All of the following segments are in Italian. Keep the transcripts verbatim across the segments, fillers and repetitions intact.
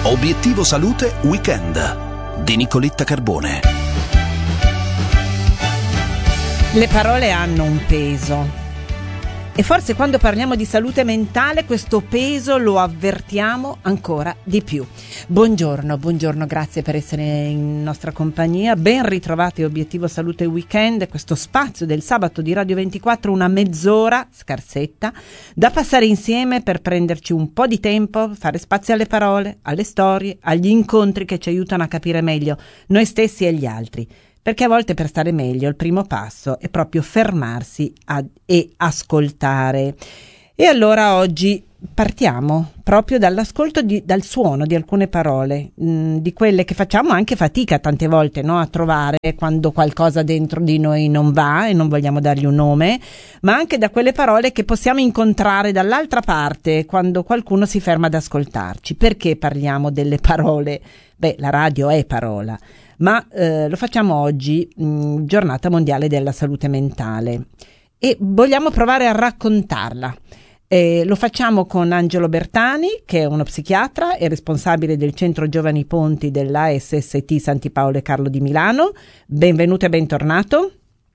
Obiettivo Salute Weekend di Nicoletta Carbone. Le parole hanno un peso e forse quando parliamo di salute mentale questo peso lo avvertiamo ancora di più. Buongiorno, buongiorno, grazie per essere in nostra compagnia. Ben ritrovati a Obiettivo Salute Weekend, questo spazio del sabato di Radio ventiquattro, una mezz'ora scarsetta da passare insieme per prenderci un po' di tempo, fare spazio alle parole, alle storie, agli incontri che ci aiutano a capire meglio noi stessi e gli altri. Perché a volte per stare meglio il primo passo è proprio fermarsi a, e ascoltare. E allora oggi partiamo proprio dall'ascolto, di, dal suono di alcune parole, mh, di quelle che facciamo anche fatica tante volte, no, a trovare quando qualcosa dentro di noi non va e non vogliamo dargli un nome, ma anche da quelle parole che possiamo incontrare dall'altra parte quando qualcuno si ferma ad ascoltarci. Perché parliamo delle parole? Beh, la radio è parola. Ma eh, lo facciamo oggi, mh, giornata mondiale della salute mentale, e vogliamo provare a raccontarla. Eh, lo facciamo con Angelo Bertani, che è uno psichiatra e responsabile del Centro Giovani Ponti dell'A S S T Santi Paolo e Carlo di Milano. Benvenuto e bentornato.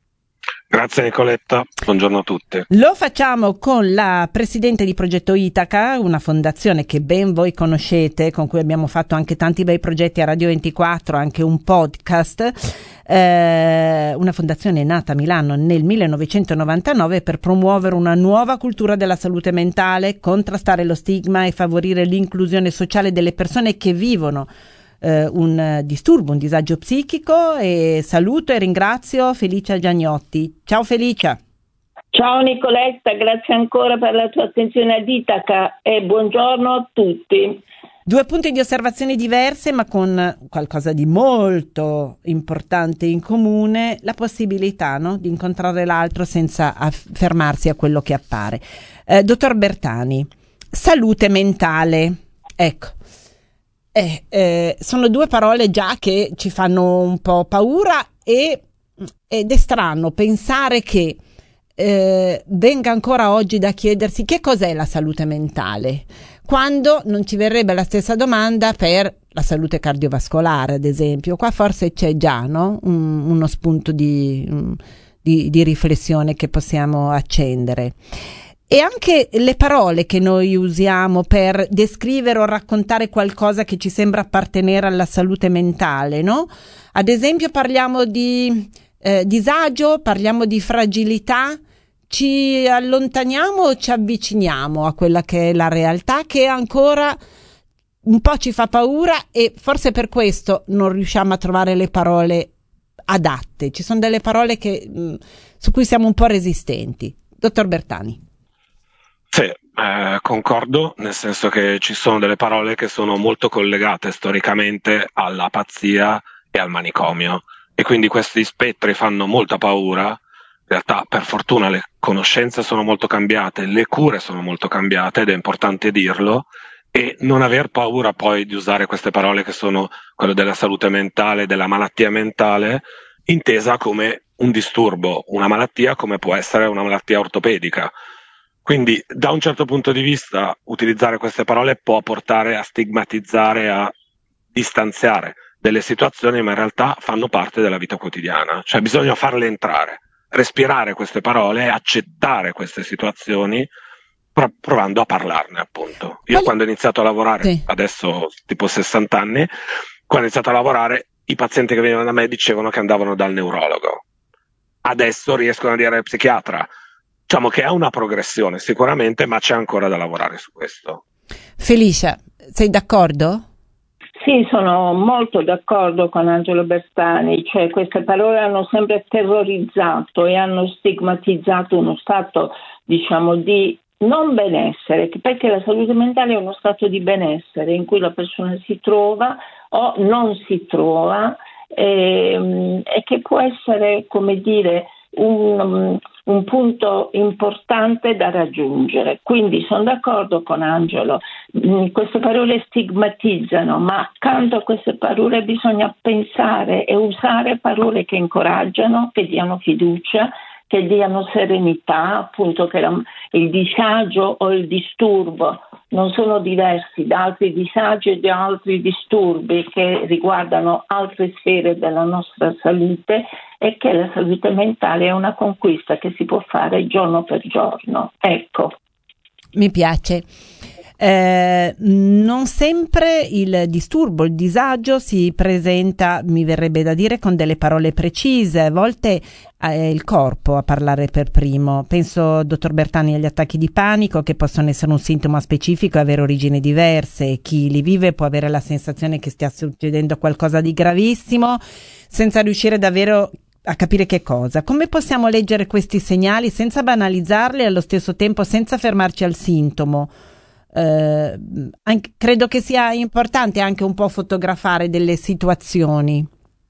Grazie Nicoletta, buongiorno a tutti. Lo facciamo con la presidente di Progetto Itaca, una fondazione che ben voi conoscete, con cui abbiamo fatto anche tanti bei progetti a Radio ventiquattro, anche un podcast, eh, una fondazione nata a Milano nel millenovecentonovantanove per promuovere una nuova cultura della salute mentale, contrastare lo stigma e favorire l'inclusione sociale delle persone che vivono un disturbo, un disagio psichico. E saluto e ringrazio Felicia Giagnotti. Ciao Felicia. Ciao Nicoletta, grazie ancora per la tua attenzione ad Itaca e buongiorno a tutti. Due punti di osservazione diverse ma con qualcosa di molto importante in comune, la possibilità, no, di incontrare l'altro senza fermarsi a quello che appare. Eh, dottor Bertani, salute mentale, ecco. Eh, eh, sono due parole già che ci fanno un po' paura e, ed è strano pensare che eh, venga ancora oggi da chiedersi che cos'è la salute mentale, quando non ci verrebbe la stessa domanda per la salute cardiovascolare, ad esempio. Qua forse c'è già, no? Un, uno spunto di, di, di riflessione che possiamo accendere. E anche le parole che noi usiamo per descrivere o raccontare qualcosa che ci sembra appartenere alla salute mentale, no? Ad esempio parliamo di eh, disagio, parliamo di fragilità, ci allontaniamo o ci avviciniamo a quella che è la realtà, che ancora un po' ci fa paura e forse per questo non riusciamo a trovare le parole adatte. Ci sono delle parole che, mh, su cui siamo un po' resistenti. Dottor Bertani. Sì, eh, concordo, nel senso che ci sono delle parole che sono molto collegate storicamente alla pazzia e al manicomio e quindi questi spettri fanno molta paura. In realtà per fortuna le conoscenze sono molto cambiate, le cure sono molto cambiate ed è importante dirlo, e non aver paura poi di usare queste parole che sono quelle della salute mentale, della malattia mentale, intesa come un disturbo, una malattia come può essere una malattia ortopedica. Quindi da un certo punto di vista utilizzare queste parole può portare a stigmatizzare, a distanziare delle situazioni, ma in realtà fanno parte della vita quotidiana, cioè bisogna farle entrare, respirare queste parole, accettare queste situazioni, pro- provando a parlarne appunto. Io Qual- quando ho iniziato a lavorare, sì. Adesso tipo sessanta anni, quando ho iniziato a lavorare i pazienti che venivano da me dicevano che andavano dal neurologo, adesso riescono a dire psichiatra. Diciamo che è una progressione sicuramente, ma c'è ancora da lavorare su questo. Felicia, sei d'accordo? Sì, sono molto d'accordo con Angelo Bertani, cioè queste parole hanno sempre terrorizzato e hanno stigmatizzato uno stato, diciamo, di non benessere, perché la salute mentale è uno stato di benessere in cui la persona si trova o non si trova e, e che può essere, come dire, un, un punto importante da raggiungere. Quindi sono d'accordo con Angelo, queste parole stigmatizzano, ma accanto a queste parole bisogna pensare e usare parole che incoraggiano, che diano fiducia, che diano serenità, appunto che la, il disagio o il disturbo non sono diversi da altri disagi e da altri disturbi che riguardano altre sfere della nostra salute, e che la salute mentale è una conquista che si può fare giorno per giorno. Ecco. Mi piace. Eh, non sempre il disturbo, il disagio si presenta, mi verrebbe da dire, con delle parole precise. A volte è il corpo a parlare per primo. Penso, dottor Bertani, agli attacchi di panico, che possono essere un sintomo specifico e avere origini diverse. Chi li vive può avere la sensazione che stia succedendo qualcosa di gravissimo senza riuscire davvero a capire che cosa. Come possiamo leggere questi segnali senza banalizzarli e allo stesso tempo senza fermarci al sintomo? Eh, anche, credo che sia importante anche un po' fotografare delle situazioni.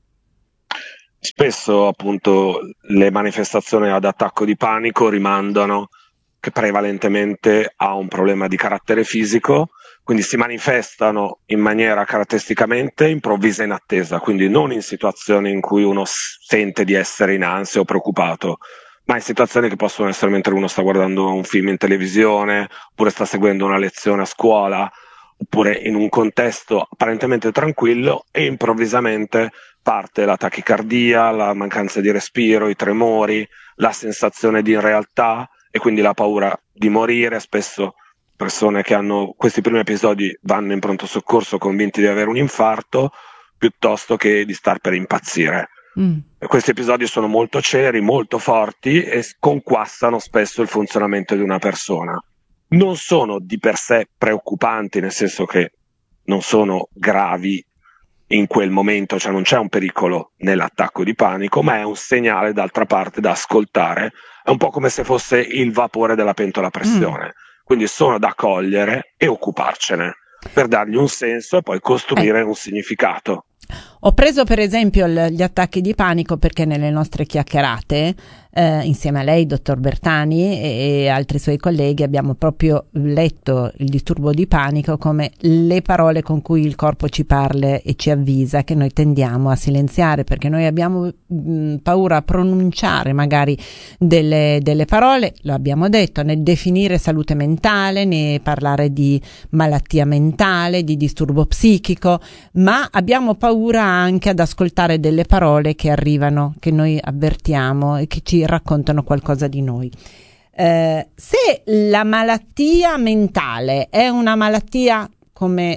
Spesso appunto le manifestazioni ad attacco di panico rimandano che prevalentemente a un problema di carattere fisico, quindi si manifestano in maniera caratteristicamente improvvisa e inattesa, quindi non in situazioni in cui uno sente di essere in ansia o preoccupato, ma in situazioni che possono essere mentre uno sta guardando un film in televisione, oppure sta seguendo una lezione a scuola, oppure in un contesto apparentemente tranquillo e improvvisamente parte la tachicardia, la mancanza di respiro, i tremori, la sensazione di irrealtà e quindi la paura di morire. Spesso persone che hanno questi primi episodi vanno in pronto soccorso convinti di avere un infarto piuttosto che di star per impazzire. Mm. Questi episodi sono molto celeri, molto forti e conquassano spesso il funzionamento di una persona. Non sono di per sé preoccupanti, nel senso che non sono gravi in quel momento, cioè non c'è un pericolo nell'attacco di panico, ma è un segnale d'altra parte da ascoltare. È un po' come se fosse il vapore della pentola a pressione. Mm. Quindi sono da cogliere e occuparcene per dargli un senso e poi costruire eh. un significato. Ho preso per esempio l- gli attacchi di panico perché nelle nostre chiacchierate eh, insieme a lei, dottor Bertani, e, e altri suoi colleghi abbiamo proprio letto il disturbo di panico come le parole con cui il corpo ci parla e ci avvisa, che noi tendiamo a silenziare perché noi abbiamo mh, paura a pronunciare magari delle, delle parole, lo abbiamo detto, nel definire salute mentale, né parlare di malattia mentale, di disturbo psichico, ma abbiamo paura anche ad ascoltare delle parole che arrivano, che noi avvertiamo e che ci raccontano qualcosa di noi. Eh, se la malattia mentale è una malattia come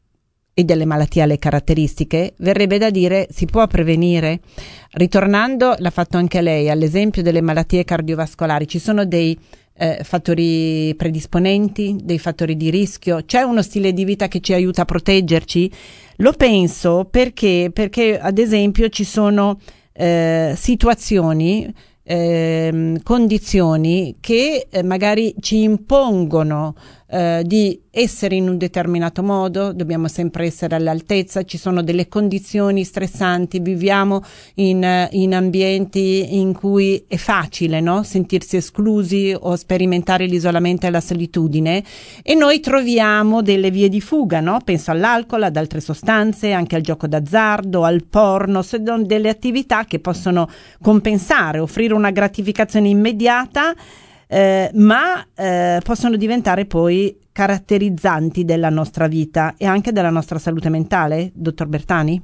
e delle malattie alle caratteristiche, verrebbe da dire si può prevenire. Ritornando, l'ha fatto anche lei, all'esempio delle malattie cardiovascolari, ci sono dei eh, fattori predisponenti, dei fattori di rischio, c'è uno stile di vita che ci aiuta a proteggerci? Lo penso perché, perché ad esempio ci sono eh, situazioni, eh, condizioni che eh, magari ci impongono eh, di essere in un determinato modo, dobbiamo sempre essere all'altezza, ci sono delle condizioni stressanti, viviamo in, in ambienti in cui è facile, no? Sentirsi esclusi o sperimentare l'isolamento e la solitudine, e noi troviamo delle vie di fuga, no? Penso all'alcol, ad altre sostanze, anche al gioco d'azzardo, al porno, sono delle attività che possono compensare, offrire una gratificazione immediata, Eh, ma eh, possono diventare poi caratterizzanti della nostra vita e anche della nostra salute mentale, dottor Bertani?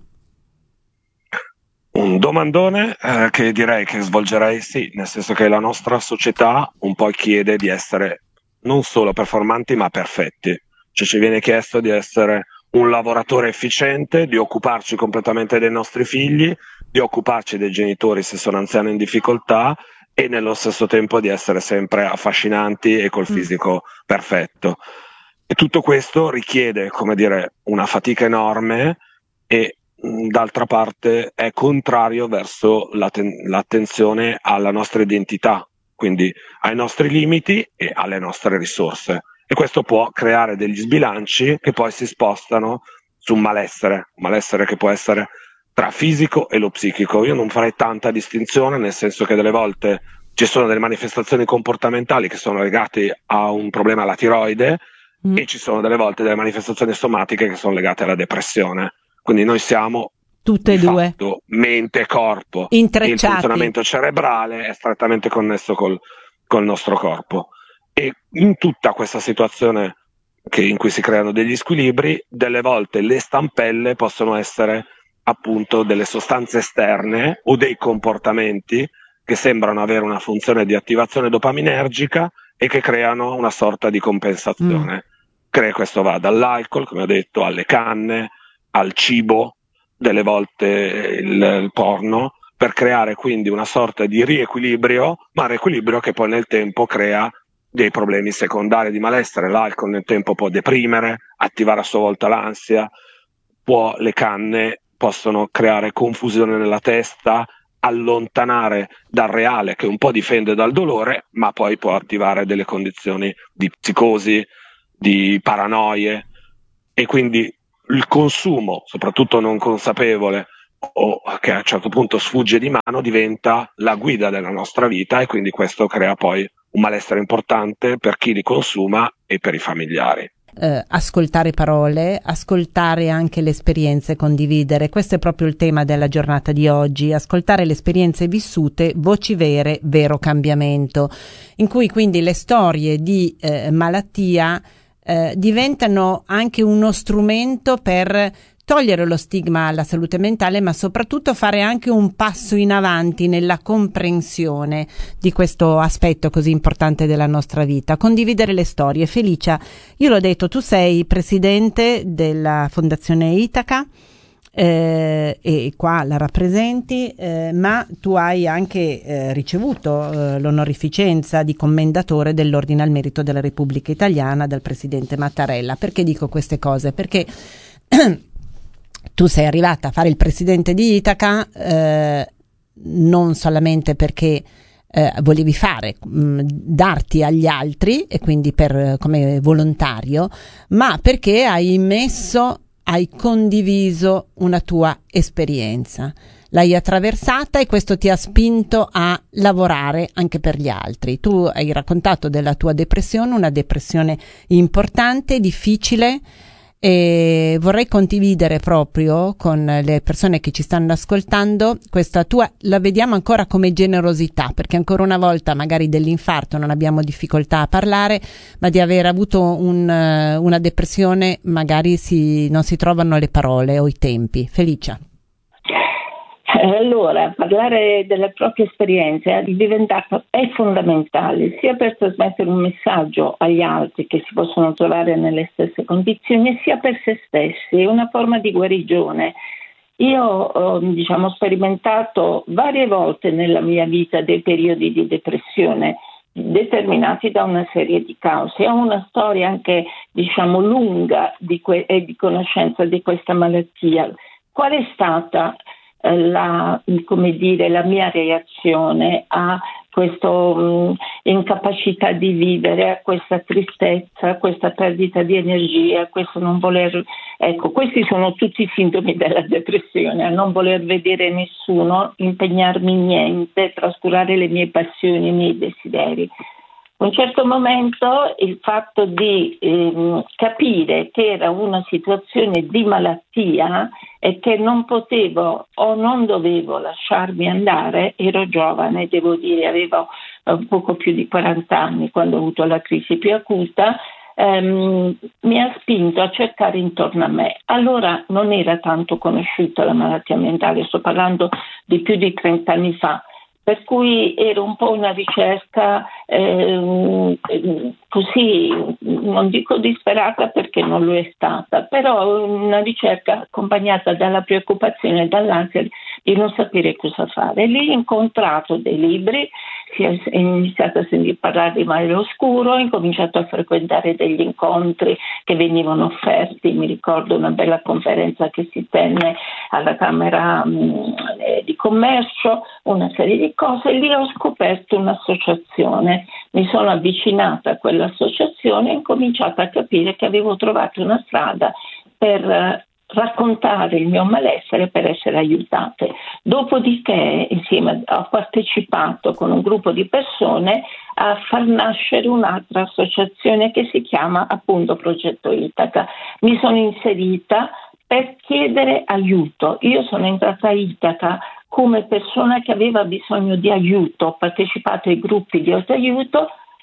Un domandone eh, che direi che svolgerei sì, nel senso che la nostra società un po' chiede di essere non solo performanti ma perfetti, cioè ci viene chiesto di essere un lavoratore efficiente, di occuparci completamente dei nostri figli, di occuparci dei genitori se sono anziani in difficoltà, e nello stesso tempo di essere sempre affascinanti e col fisico mm. perfetto. E tutto questo richiede, come dire, una fatica enorme e mh, d'altra parte è contrario verso l'atten- l'attenzione alla nostra identità, quindi ai nostri limiti e alle nostre risorse. E questo può creare degli sbilanci che poi si spostano su un malessere, un malessere che può essere tra fisico e lo psichico. Io non farei tanta distinzione, nel senso che delle volte ci sono delle manifestazioni comportamentali che sono legate a un problema alla tiroide mm. e ci sono delle volte delle manifestazioni somatiche che sono legate alla depressione. Quindi noi siamo tutte e due, fatto, mente e corpo, intrecciati. Il funzionamento cerebrale è strettamente connesso col, col nostro corpo, e in tutta questa situazione che, in cui si creano degli squilibri. Delle volte le stampelle possono essere appunto delle sostanze esterne o dei comportamenti che sembrano avere una funzione di attivazione dopaminergica e che creano una sorta di compensazione. Mm. Crea, questo va dall'alcol, come ho detto, alle canne, al cibo, delle volte il, il porno, per creare quindi una sorta di riequilibrio, ma riequilibrio che poi nel tempo crea dei problemi secondari di malessere. L'alcol nel tempo può deprimere, attivare a sua volta l'ansia, può, le canne possono creare confusione nella testa, allontanare dal reale, che un po' difende dal dolore, ma poi può attivare delle condizioni di psicosi, di paranoie, e quindi il consumo, soprattutto non consapevole o che a un certo punto sfugge di mano, diventa la guida della nostra vita, e quindi questo crea poi un malessere importante per chi li consuma e per i familiari. Eh, ascoltare parole, ascoltare anche le esperienze, condividere. Questo è proprio il tema della giornata di oggi: ascoltare le esperienze vissute, voci vere, vero cambiamento, in cui quindi le storie di eh, malattia eh, diventano anche uno strumento per togliere lo stigma alla salute mentale, ma soprattutto fare anche un passo in avanti nella comprensione di questo aspetto così importante della nostra vita, condividere le storie. Felicia, io l'ho detto, tu sei presidente della Fondazione Itaca, eh, e qua la rappresenti, eh, ma tu hai anche eh, ricevuto eh, l'onorificenza di commendatore dell'Ordine al Merito della Repubblica Italiana dal presidente Mattarella. Perché dico queste cose? Perché tu sei arrivata a fare il presidente di Itaca eh, non solamente perché eh, volevi fare, mh, darti agli altri, e quindi per, come volontario, ma perché hai messo, hai condiviso una tua esperienza, l'hai attraversata, e questo ti ha spinto a lavorare anche per gli altri. Tu hai raccontato della tua depressione, una depressione importante, difficile, e vorrei condividere proprio con le persone che ci stanno ascoltando questa tua, la vediamo ancora come generosità, perché ancora una volta magari dell'infarto non abbiamo difficoltà a parlare, ma di aver avuto un, una depressione magari si, non si trovano le parole o i tempi. Felicia. Allora, parlare delle proprie esperienze è diventato è fondamentale, sia per trasmettere un messaggio agli altri che si possono trovare nelle stesse condizioni, sia per se stessi. È una forma di guarigione. Io ho, diciamo, sperimentato varie volte nella mia vita dei periodi di depressione determinati da una serie di cause. Ho una storia anche, diciamo, lunga di que- e di conoscenza di questa malattia. Qual è stata la, come dire, la mia reazione a questa um, incapacità di vivere, a questa tristezza, a questa perdita di energia, a questo non voler, ecco, questi sono tutti i sintomi della depressione: a non voler vedere nessuno, impegnarmi in niente, trascurare le mie passioni, i miei desideri. A un certo momento il fatto di ehm, capire che era una situazione di malattia e che non potevo o non dovevo lasciarmi andare, ero giovane, devo dire, avevo un poco più di quaranta anni quando ho avuto la crisi più acuta, ehm, mi ha spinto a cercare intorno a me. Allora non era tanto conosciuta la malattia mentale, sto parlando di più di trenta anni fa. Per cui era un po' una ricerca eh, così, non dico disperata perché non lo è stata, però una ricerca accompagnata dalla preoccupazione e dall'ansia di non sapere cosa fare. Lì ho incontrato dei libri, si è iniziato a sentire parlare di Mare Oscuro, ho incominciato a frequentare degli incontri che venivano offerti. Mi ricordo una bella conferenza che si tenne alla Camera mh, di Commercio, una serie di cose. Lì ho scoperto un'associazione, mi sono avvicinata a quell'associazione e ho cominciato a capire che avevo trovato una strada per eh, raccontare il mio malessere, per essere aiutate. Dopodiché, insieme ho partecipato con un gruppo di persone a far nascere un'altra associazione che si chiama appunto Progetto Itaca. Mi sono inserita per chiedere aiuto. Io sono entrata a Itaca come persona che aveva bisogno di aiuto, ho partecipato ai gruppi di autoaiuto,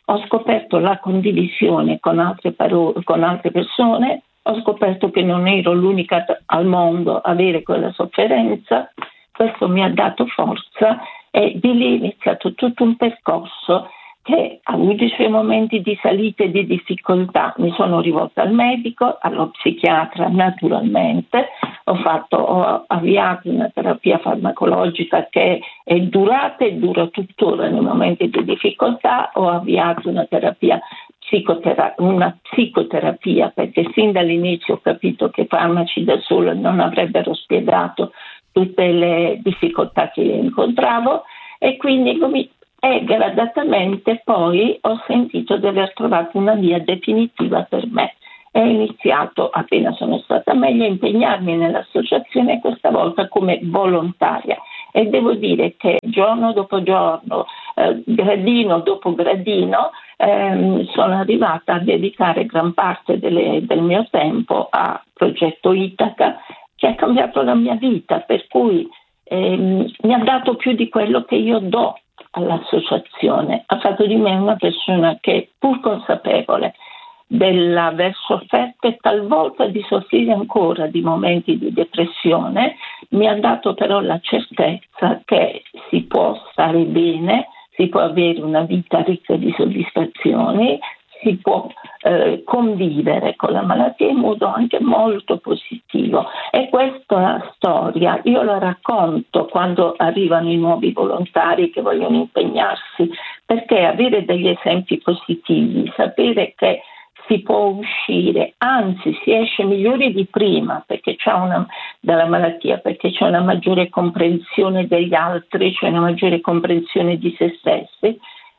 ho scoperto la condivisione con altre, paro- con altre persone, ho scoperto che non ero l'unica al mondo a avere quella sofferenza, questo mi ha dato forza e di lì è iniziato tutto un percorso che ha avuto i suoi momenti di salita e di difficoltà. Mi sono rivolta al medico, allo psichiatra naturalmente, ho, fatto, ho avviato una terapia farmacologica che è durata e dura tuttora nei momenti di difficoltà, ho avviato una terapia psicotera- una psicoterapia perché sin dall'inizio ho capito che farmaci da solo non avrebbero spiegato tutte le difficoltà che io incontravo e quindi come e gradatamente poi ho sentito di aver trovato una via definitiva per me. Ho iniziato, appena sono stata meglio, a impegnarmi nell'associazione, questa volta come volontaria. E devo dire che giorno dopo giorno, eh, gradino dopo gradino, ehm, sono arrivata a dedicare gran parte delle, del mio tempo a Progetto Itaca, che ha cambiato la mia vita, per cui ehm, mi ha dato più di quello che io do all'associazione, ha fatto di me una persona che, pur consapevole dell'aver sofferto e talvolta di soffrire ancora di momenti di depressione, mi ha dato però la certezza che si può stare bene, si può avere una vita ricca di soddisfazioni, si può eh, convivere con la malattia in modo anche molto positivo. E questa storia io la racconto quando arrivano i nuovi volontari che vogliono impegnarsi, perché avere degli esempi positivi, sapere che si può uscire, anzi si esce migliori di prima perché c'è una, dalla malattia, perché c'è una maggiore comprensione degli altri, c'è una maggiore comprensione di se stessi,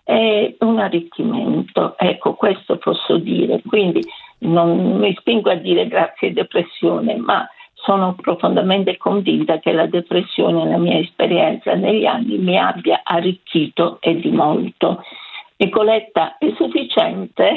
è un arricchimento, ecco, questo posso dire. Quindi non mi spingo a dire grazie depressione, ma sono profondamente convinta che la depressione, la mia esperienza negli anni, mi abbia arricchito e di molto. Nicoletta, è sufficiente?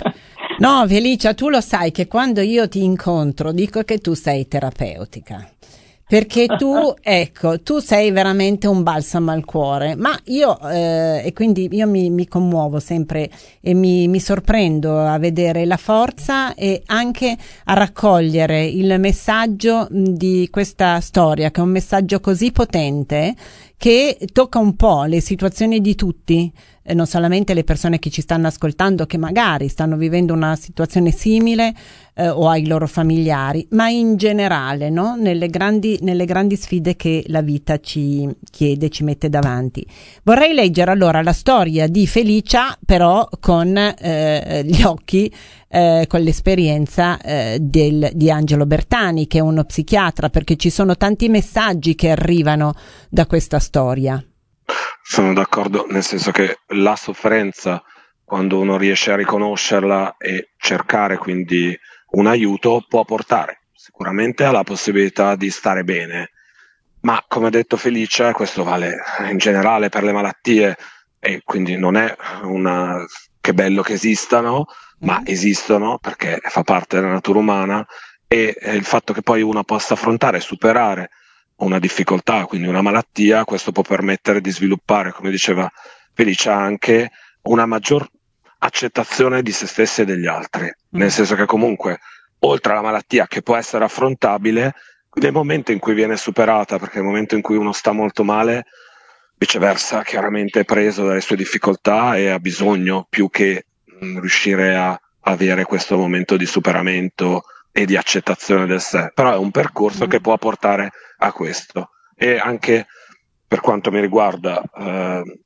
No, Felicia, tu lo sai che quando io ti incontro dico che tu sei terapeutica. Perché tu, ecco, tu sei veramente un balsamo al cuore, ma io, eh, e quindi io mi, mi commuovo sempre e mi, mi sorprendo a vedere la forza e anche a raccogliere il messaggio di questa storia, che è un messaggio così potente che tocca un po' le situazioni di tutti, eh, non solamente le persone che ci stanno ascoltando, che magari stanno vivendo una situazione simile eh, o ai loro familiari, ma in generale, no? Nelle grandi, nelle grandi sfide che la vita ci chiede, ci mette davanti. Vorrei leggere allora la storia di Felicia, però con eh, gli occhi, eh, con l'esperienza eh, del, di Angelo Bertani, che è uno psichiatra, perché ci sono tanti messaggi che arrivano da questa storia. Sono d'accordo, nel senso che la sofferenza, quando uno riesce a riconoscerla e cercare quindi un aiuto, può portare sicuramente alla possibilità di stare bene. Ma come ha detto Felicia, questo vale in generale per le malattie, e quindi non è una che bello che esistano, ma esistono perché fa parte della natura umana, e il fatto che poi uno possa affrontare e superare una difficoltà, quindi una malattia, questo può permettere di sviluppare, come diceva Felicia, anche una maggior accettazione di se stessi e degli altri, nel senso che comunque oltre alla malattia, che può essere affrontabile, nel momento in cui viene superata, perché nel momento in cui uno sta molto male, viceversa chiaramente è preso dalle sue difficoltà e ha bisogno più che mh, riuscire a avere questo momento di superamento e di accettazione del sé, però è un percorso mm. che può portare a questo. E anche per quanto mi riguarda, eh,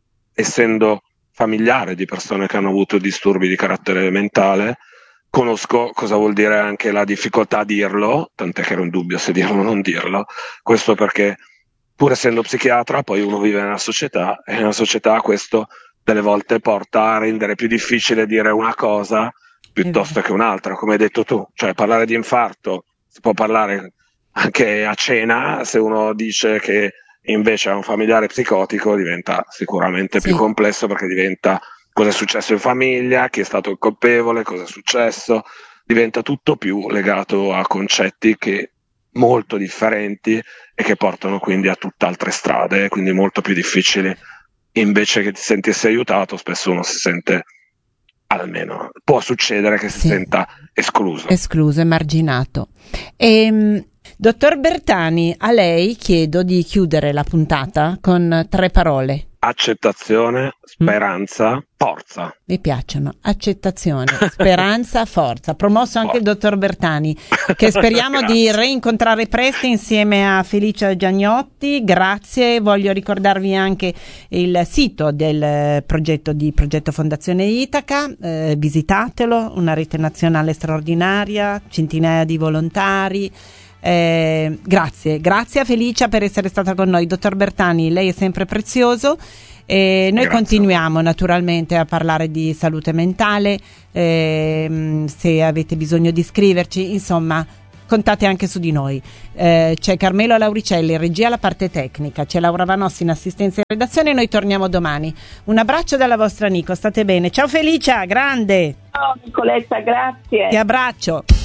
essendo familiare di persone che hanno avuto disturbi di carattere mentale, conosco cosa vuol dire anche la difficoltà a dirlo, tant'è che ero in dubbio se dirlo o non dirlo. Questo perché pur essendo psichiatra poi uno vive nella società, e nella società questo delle volte porta a rendere più difficile dire una cosa piuttosto che un'altra, come hai detto tu. Cioè parlare di infarto si può parlare anche a cena, se uno dice che invece ha un familiare psicotico diventa sicuramente sì. più complesso, perché diventa cosa è successo in famiglia, chi è stato il colpevole, cosa è successo, diventa tutto più legato a concetti che molto differenti e che portano quindi a tutt'altre strade, quindi molto più difficili. Invece che ti sentirsi aiutato, spesso uno si sente almeno può succedere che si sì. senta escluso. Escluso, emarginato. E, dottor Bertani, a lei chiedo di chiudere la puntata con tre parole. Accettazione, speranza, mm. forza. Mi piacciono. Accettazione, speranza, forza. Promosso anche forza. Il dottor Bertani, che speriamo di reincontrare presto insieme a Felicia Giagnotti. Grazie. Voglio ricordarvi anche il sito del progetto di Progetto Fondazione Itaca. Eh, visitatelo, una rete nazionale straordinaria, centinaia di volontari. Eh, grazie, grazie a Felicia per essere stata con noi. Dottor Bertani, lei è sempre prezioso. E noi grazie. Continuiamo naturalmente a parlare di salute mentale. Eh, se avete bisogno di scriverci, insomma, contate anche su di noi. Eh, c'è Carmelo Lauricelli in regia, la parte tecnica, c'è Laura Vanossi in assistenza e redazione. Noi torniamo domani. Un abbraccio dalla vostra Nico, state bene. Ciao Felicia, grande. Ciao Nicoletta, grazie. Ti abbraccio.